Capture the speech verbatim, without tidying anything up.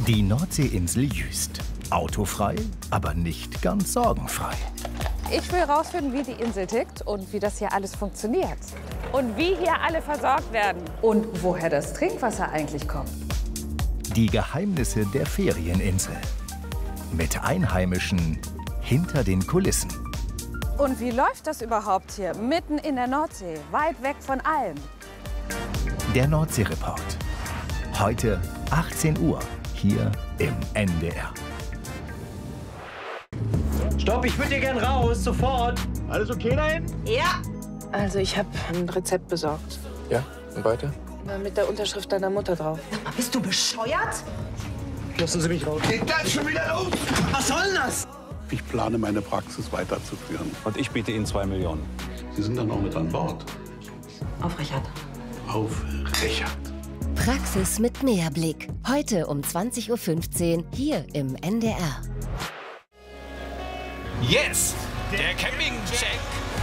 Die Nordseeinsel Jüst. Autofrei, aber nicht ganz sorgenfrei. Ich will rausfinden, wie die Insel tickt und wie das hier alles funktioniert. Und wie hier alle versorgt werden. Und woher das Trinkwasser eigentlich kommt. Die Geheimnisse der Ferieninsel. Mit Einheimischen hinter den Kulissen. Und wie läuft das überhaupt hier, mitten in der Nordsee, weit weg von allem? Der Nordsee-Report. Heute achtzehn Uhr, hier im N D R. Stopp, ich würde hier gern raus, sofort. Alles okay da hinten? Ja. Also ich habe ein Rezept besorgt. Ja, und weiter? Mit der Unterschrift deiner Mutter drauf. Bist du bescheuert? Lassen Sie mich raus. Geht gleich schon wieder los. Was soll denn das? Ich plane, meine Praxis weiterzuführen. Und ich biete Ihnen zwei Millionen. Sie sind dann auch mit an Bord. Auf Richard. Auf Richard. Praxis mit Mehrblick. Heute um zwanzig Uhr fünfzehn hier im N D R. Yes! Der Campingcheck